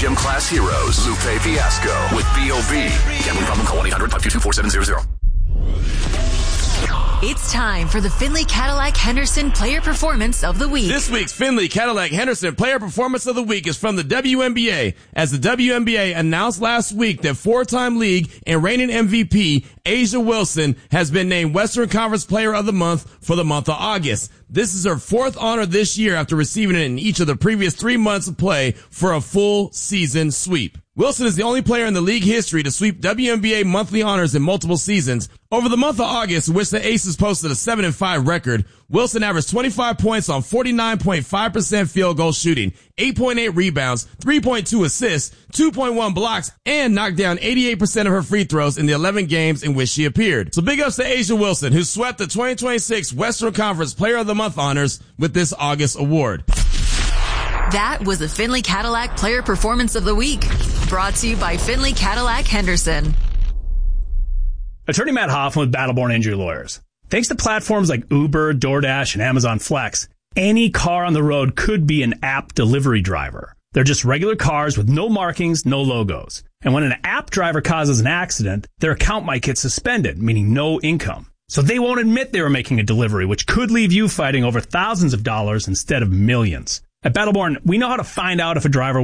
Gym Class Heroes, Lupe Fiasco with B.O.B. Gambling problem, call 1-800-522-4700. It's time for the Findlay Cadillac Henderson Player Performance of the Week. This week's Findlay Cadillac Henderson Player Performance of the Week is from the WNBA, as the WNBA announced last week that four-time league and reigning MVP A'ja Wilson has been named Western Conference Player of the Month for the month of August. This is her fourth honor this year after receiving it in each of the previous 3 months of play for a full season sweep. Wilson is the only player in the league history to sweep WNBA monthly honors in multiple seasons. Over the month of August, in which the Aces posted a 7-5 record, Wilson averaged 25 points on 49.5% field goal shooting, 8.8 rebounds, 3.2 assists, 2.1 blocks, and knocked down 88% of her free throws in the 11 games in which she appeared. So big ups to A'ja Wilson, who swept the 2026 Western Conference Player of the Month honors with this August award. That was the Findlay Cadillac Player Performance of the Week, brought to you by Findlay Cadillac Henderson. Attorney Matt Hoffman with Battleborn Injury Lawyers. Thanks to platforms like Uber, DoorDash, and Amazon Flex, any car on the road could be an app delivery driver. They're just regular cars with no markings, no logos. And when an app driver causes an accident, their account might get suspended, meaning no income. So they won't admit they were making a delivery, which could leave you fighting over thousands of dollars instead of millions. At Battleborn, we know how to find out if a driver